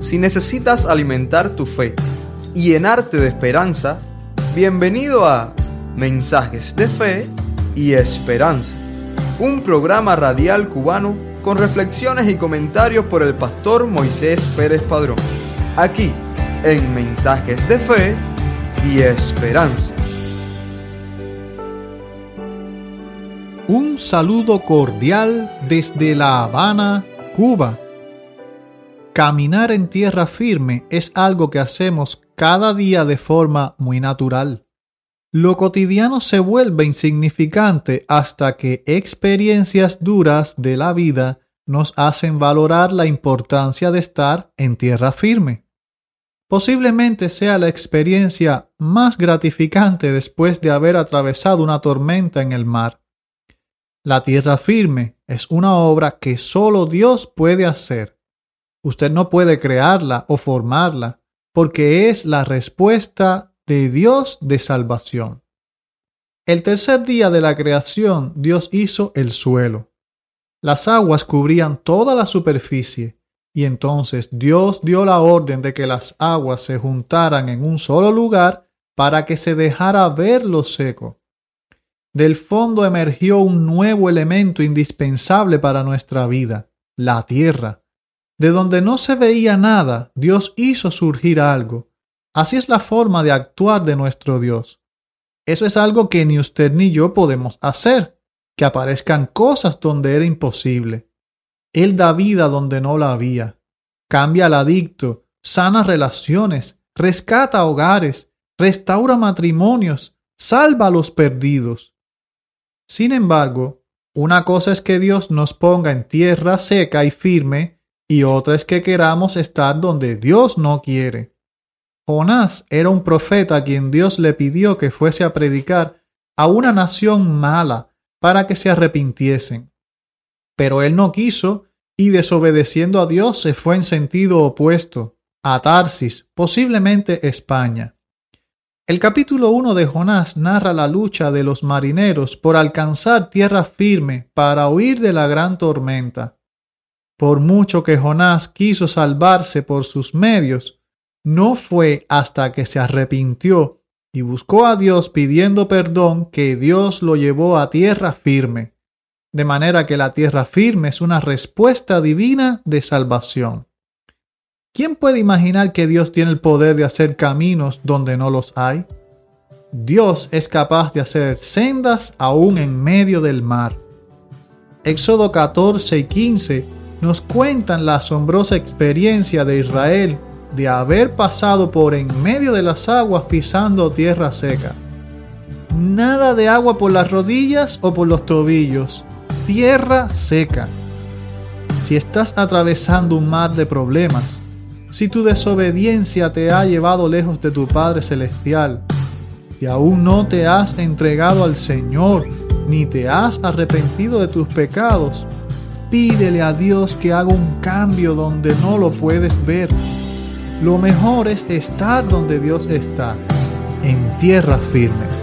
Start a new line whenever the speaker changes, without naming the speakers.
Si necesitas alimentar tu fe y llenarte de esperanza, bienvenido a Mensajes de Fe y Esperanza, un programa radial cubano con reflexiones y comentarios por el pastor Moisés Pérez Padrón, aquí en Mensajes de Fe y Esperanza.
Un saludo cordial desde La Habana, Cuba. Caminar en tierra firme es algo que hacemos cada día de forma muy natural. Lo cotidiano se vuelve insignificante hasta que experiencias duras de la vida nos hacen valorar la importancia de estar en tierra firme. Posiblemente sea la experiencia más gratificante después de haber atravesado una tormenta en el mar. La tierra firme es una obra que solo Dios puede hacer. Usted no puede crearla o formarla, porque es la respuesta de Dios de salvación. El tercer día de la creación, Dios hizo el suelo. Las aguas cubrían toda la superficie, y entonces Dios dio la orden de que las aguas se juntaran en un solo lugar para que se dejara ver lo seco. Del fondo emergió un nuevo elemento indispensable para nuestra vida, la tierra. De donde no se veía nada, Dios hizo surgir algo. Así es la forma de actuar de nuestro Dios. Eso es algo que ni usted ni yo podemos hacer, que aparezcan cosas donde era imposible. Él da vida donde no la había, cambia al adicto, sana relaciones, rescata hogares, restaura matrimonios, salva a los perdidos. Sin embargo, una cosa es que Dios nos ponga en tierra seca y firme, y otra es que queramos estar donde Dios no quiere. Jonás era un profeta a quien Dios le pidió que fuese a predicar a una nación mala para que se arrepintiesen. Pero él no quiso y desobedeciendo a Dios se fue en sentido opuesto, a Tarsis, posiblemente España. El capítulo 1 de Jonás narra la lucha de los marineros por alcanzar tierra firme para huir de la gran tormenta. Por mucho que Jonás quiso salvarse por sus medios, no fue hasta que se arrepintió y buscó a Dios pidiendo perdón que Dios lo llevó a tierra firme. De manera que la tierra firme es una respuesta divina de salvación. ¿Quién puede imaginar que Dios tiene el poder de hacer caminos donde no los hay? Dios es capaz de hacer sendas aún en medio del mar. Éxodo 14 y 15 nos cuentan la asombrosa experiencia de Israel de haber pasado por en medio de las aguas pisando tierra seca. Nada de agua por las rodillas o por los tobillos, tierra seca. Si estás atravesando un mar de problemas, si tu desobediencia te ha llevado lejos de tu Padre Celestial, y aún no te has entregado al Señor, ni te has arrepentido de tus pecados, pídele a Dios que haga un cambio donde no lo puedes ver. Lo mejor es estar donde Dios está, en tierra firme.